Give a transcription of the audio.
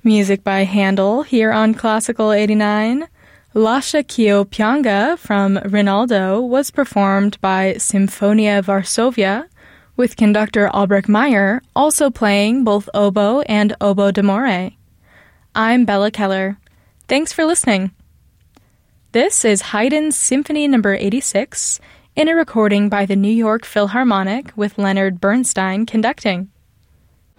Music by Handel here on Classical 89. Lascia ch'io pianga from Rinaldo was performed by Sinfonia Varsovia, with conductor Albrecht Meyer also playing both oboe and oboe d'amore. I'm Bella Keller. Thanks for listening. This is Haydn's Symphony No. 86 in a recording by the New York Philharmonic with Leonard Bernstein conducting.